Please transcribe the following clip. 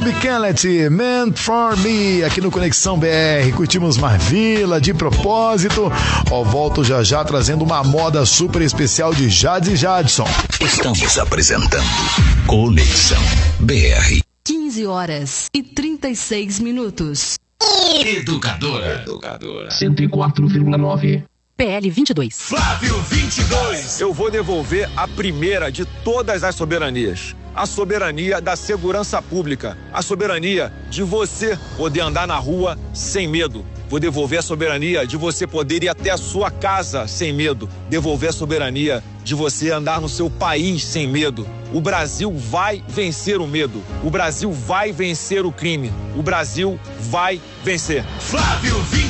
Club Kennedy, Meant for Me, aqui no Conexão BR. Curtimos Marvila, De Propósito. Volto já trazendo uma moda super especial de Jades e Jadson. Estamos apresentando Conexão BR. 15h36. Educadora 104,9. PL 22. Flávio 22. Eu vou devolver a primeira de todas as soberanias. A soberania da segurança pública. A soberania de você poder andar na rua sem medo. Vou devolver a soberania de você poder ir até a sua casa sem medo. Devolver a soberania de você andar no seu país sem medo. O Brasil vai vencer o medo. O Brasil vai vencer o crime. O Brasil vai vencer. Flávio 22.